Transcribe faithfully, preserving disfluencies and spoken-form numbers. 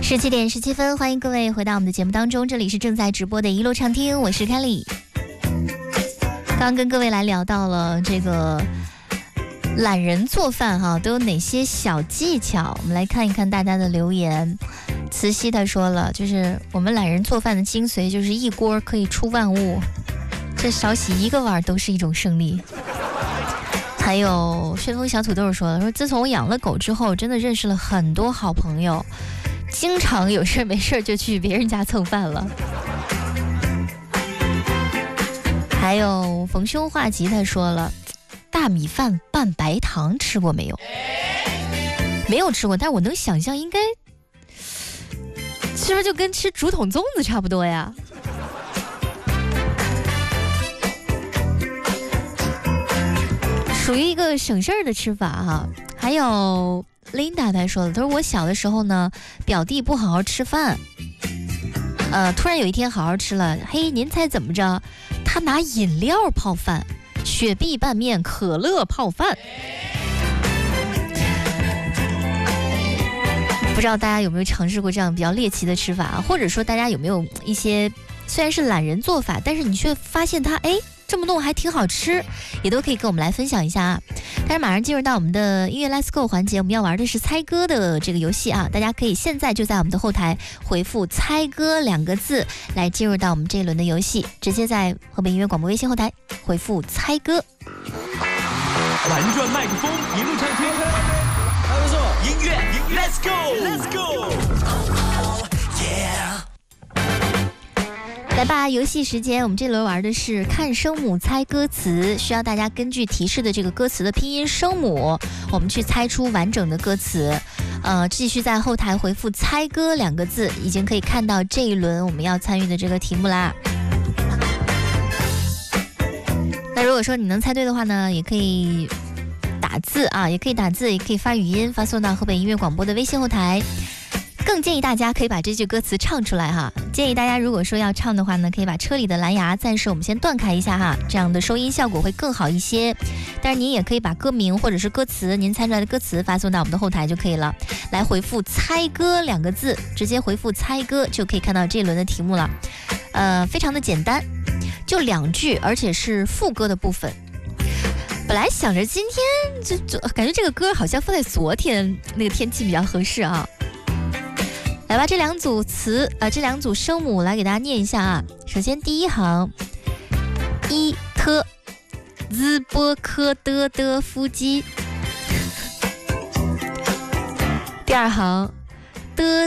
十七点十七分，欢迎各位回到我们的节目当中，这里是正在直播的一路畅听，我是 Kelly。刚跟各位来聊到了这个懒人做饭哈，都有哪些小技巧？我们来看一看大家的留言。慈禧他说了，就是我们懒人做饭的精髓就是一锅可以出万物，这少洗一个碗都是一种胜利。还有旋风小土豆说了，说自从我养了狗之后，真的认识了很多好朋友，经常有事没事就去别人家蹭饭了。还有逢凶化吉他说了，大米饭拌白糖吃过没有？没有吃过，但是我能想象应该是不是就跟吃竹筒粽子差不多呀？属于一个省事儿的吃法哈。还有 Linda 她说了，她说我小的时候呢，表弟不好好吃饭，呃，突然有一天好好吃了，嘿，您猜怎么着？他拿饮料泡饭，雪碧拌面，可乐泡饭。不知道大家有没有尝试过这样比较猎奇的吃法啊？或者说大家有没有一些虽然是懒人做法，但是你却发现它哎这么弄还挺好吃，也都可以跟我们来分享一下啊。但是马上进入到我们的音乐 Let's Go 环节，我们要玩的是猜歌的这个游戏啊，大家可以现在就在我们的后台回复猜歌两个字来进入到我们这一轮的游戏，直接在河北音乐广播微信后台回复猜歌。 玩转麦克风，一路畅听，还不错，音乐 Let's Go Let's Go Yeah。 来吧，游戏时间，我们这轮玩的是看声母猜歌词，需要大家根据提示的这个歌词的拼音声母，我们去猜出完整的歌词。呃，继续在后台回复猜歌两个字，已经可以看到这一轮我们要参与的这个题目啦。那如果说你能猜对的话呢，也可以打字啊，也可以打字，也可以发语音发送到河北音乐广播的微信后台。更建议大家可以把这句歌词唱出来哈。建议大家如果说要唱的话呢，可以把车里的蓝牙暂时我们先断开一下哈，这样的收音效果会更好一些。但是您也可以把歌名或者是歌词您猜出来的歌词发送到我们的后台就可以了，来回复猜歌两个字，直接回复猜歌就可以看到这一轮的题目了。呃，非常的简单，就两句，而且是副歌的部分。本来想着今天就就感觉这个歌好像放在昨天那个天气比较合适啊。来吧，这两组词呃，这两组声母来给大家念一下啊。首先第一行，一特z波科的的夫基。第二行，的